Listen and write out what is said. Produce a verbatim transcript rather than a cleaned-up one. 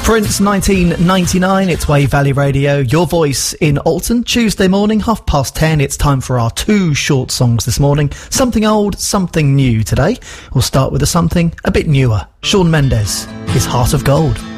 Prince, nineteen ninety-nine, it's Wave Valley Radio, your voice in Alton. Tuesday morning, half past ten, it's time for our two short songs this morning. Something old, something new today. We'll start with a something a bit newer. Shawn Mendes, his Heart of Gold.